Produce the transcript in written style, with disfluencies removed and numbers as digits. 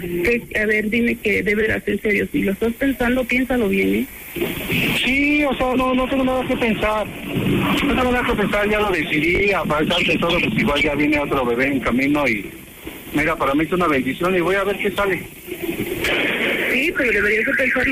A ver, dime que de veras, en serio, si lo estás pensando, piénsalo bien, ¿eh? Sí, o sea, no tengo nada que pensar. No tengo nada que pensar, ya lo decidí, a pesar de todo, pues igual ya viene otro bebé en camino y mira, para mí es una bendición y voy a ver qué sale. Sí, pero deberías de pensar